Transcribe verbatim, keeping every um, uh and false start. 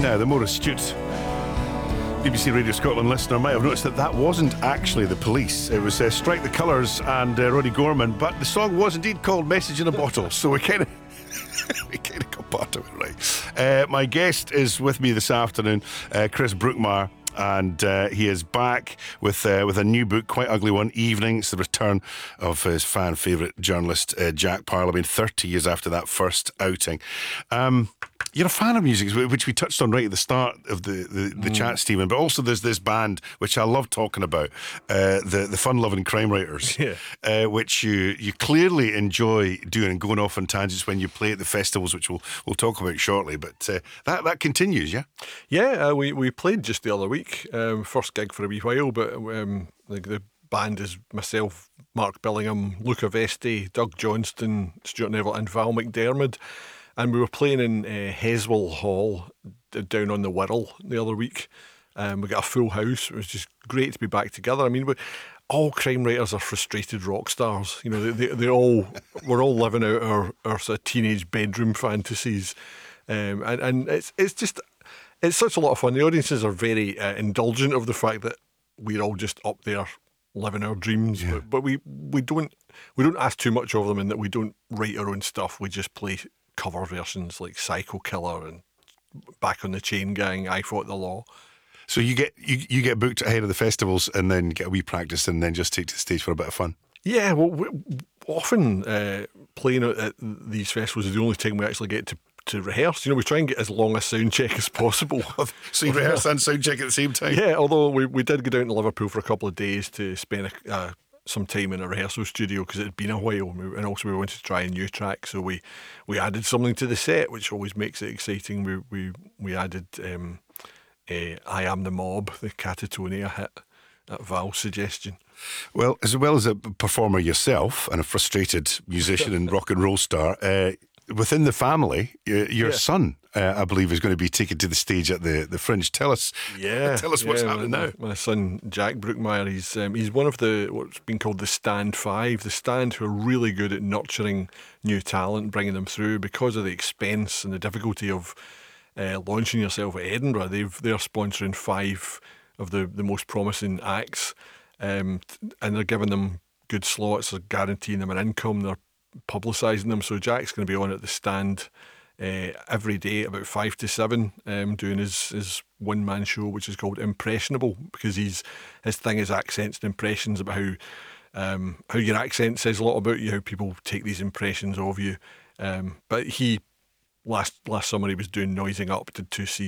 Now, the more astute B B C Radio Scotland listener might have noticed that that wasn't actually the Police. It was uh, Strike the Colours and uh, Roddy Gorman, but the song was indeed called Message in a Bottle, so we kind of we kind of got part of it right. Uh, my guest is with me this afternoon, uh, Chris Brookmyre. And uh, he is back with uh, with a new book, quite ugly one, Evening. It's the return of his fan favourite journalist, uh, Jack Parlow. I mean, thirty years after that first outing. Um, you're a fan of music, which we touched on right at the start of the, the, the mm. chat, Stephen. But also there's this band, which I love talking about, uh, the, the Fun-Loving Crime Writers, yeah. uh, which you, you clearly enjoy doing and going off on tangents when you play at the festivals, which we'll we'll talk about shortly. But uh, that, that continues, yeah? Yeah, uh, we, we played just the other week. Um, first gig for a wee while, but um, the, the band is myself, Mark Billingham, Luca Vesti, Doug Johnston, Stuart Neville and Val McDermid, and we were playing in uh, Heswell Hall d- down on the Wirral the other week. Um, we got a full house. It was just great to be back together. I mean, we, all crime writers are frustrated rock stars. You know, they, they, they all we're all living out our, our sort of teenage bedroom fantasies, um, and and it's it's just. It's such a lot of fun. The audiences are very uh, indulgent of the fact that we're all just up there living our dreams, yeah. but, but we, we don't we don't ask too much of them, in that we don't write our own stuff. We just play cover versions like Psycho Killer and Back on the Chain Gang, I Fought the Law. So you get you, you get booked ahead of the festivals and then get a wee practice and then just take to the stage for a bit of fun. Yeah, well, we, often uh, playing at these festivals is the only time we actually get to to rehearse. You know, we try and get as long a sound check as possible. So you rehearse and sound check at the same time? Yeah, although we, we did go down to Liverpool for a couple of days to spend a, uh, some time in a rehearsal studio, because it had been a while, and also we wanted to try a new track, so we, we added something to the set, which always makes it exciting. We we, we added um, uh, I Am the Mob, the Catatonia hit, at Val's suggestion. Well, as well as a performer yourself and a frustrated musician and rock and roll star, uh, within the family, your yeah. son, uh, I believe, is going to be taken to the stage at the, the Fringe. Tell us, yeah, tell us what's yeah, happening my, now. My son Jack Brookmyre, he's um, he's one of the what's been called the Stand Five. The Stand, who are really good at nurturing new talent, bringing them through because of the expense and the difficulty of uh, launching yourself at Edinburgh. They've they're sponsoring five of the, the most promising acts, um, and they're giving them good slots. They're guaranteeing them an income. They're publicising them. So Jack's going to be on at the Stand uh, every day about five to seven, um, doing his, his one man show, which is called Impressionable, because he's his thing is accents and impressions, about how um, how your accent says a lot about you, how people take these impressions of you. Um, but he last last summer he was doing Noising Up, did two seasons.